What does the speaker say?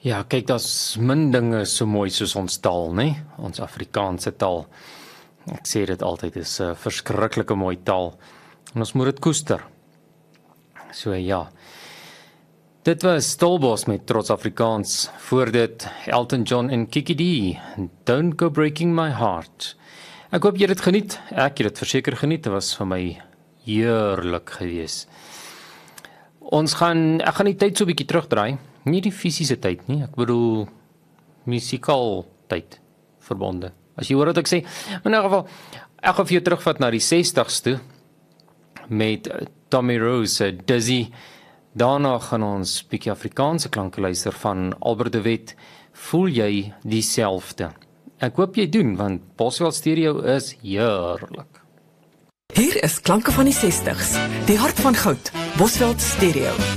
Ja, kyk, daar's min dinge so mooi soos ons taal, né? Ons Afrikaanse taal. Ek sê dit altyd, is 'n verskriklike mooi taal. En ons moet dit koester. So ja. Dit was Stilbos met Trots Afrikaans. Voor dit Elton John en Kiki D. Don't Go Breaking My Heart. Ek hoop jy het dit geniet. Ek het dit verseker geniet. Dit was vir my heerlik gewees. Ek gaan die tyd so 'n bietjie terugdraai. Nie die fisiese tyd nie, ek bedoel musikaal tyd verbonde. As jy hoor wat ek sê, in 'n geval, ek gaan vir jou terugvat na die 60's toe met Tommy Rose, Dizzy. Daarna gaan ons bietjie Afrikaanse klanke luister van Albert de Wet. Voel jy dieselfde? Ek hoop jy doen, want Bosveld Stereo is heerlik. Hier is klanke van die 60's, die hart van goud, Bosveld Stereo.